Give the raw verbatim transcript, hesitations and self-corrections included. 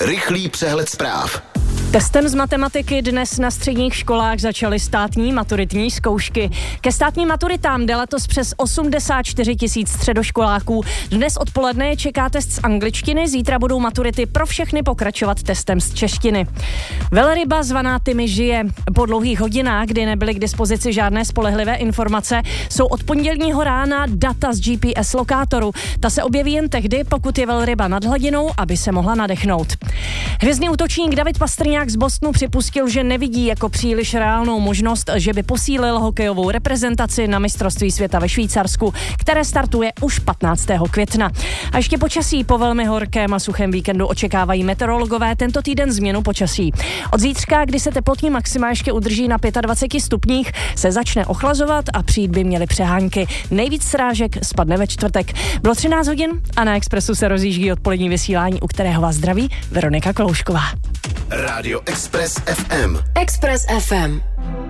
Rychlý přehled zpráv. Testem z matematiky dnes na středních školách začaly státní maturitní zkoušky. Ke státním maturitám jde letos přes osmdesát čtyři tisíc středoškoláků. Dnes odpoledne je čeká test z angličtiny, zítra budou maturity pro všechny pokračovat testem z češtiny. Velryba zvaná Tymi žije. Po dlouhých hodinách, kdy nebyly k dispozici žádné spolehlivé informace, jsou od pondělního rána data z G P S lokátoru. Ta se objeví jen tehdy, pokud je velryba nad hladinou, aby se mohla nadechnout. Hvězdný útočník David Pastrňák z Bostonu připustil, že nevidí jako příliš reálnou možnost, že by posílil hokejovou reprezentaci na mistrovství světa ve Švýcarsku, které startuje už patnáctého května. A ještě počasí. Po velmi horkém a suchém víkendu očekávají meteorologové tento týden změnu počasí. Od zítřka, kdy se teplotní maxima ještě udrží na dvaceti pěti stupních, se začne ochlazovat a přijít by měly přehánky. Nejvíc srážek spadne ve čtvrtek. Bylo třináct hodin a na Expressu se rozjíždí odpolední vysílání, u kterého vás zdraví Veronika Koloušková. Rádio Express F M. Express F M.